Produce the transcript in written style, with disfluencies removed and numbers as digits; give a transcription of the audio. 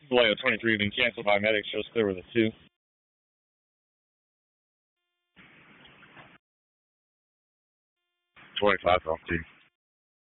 Vallejo 23 been canceled by medics. Shows clear with a 2. 25 off team.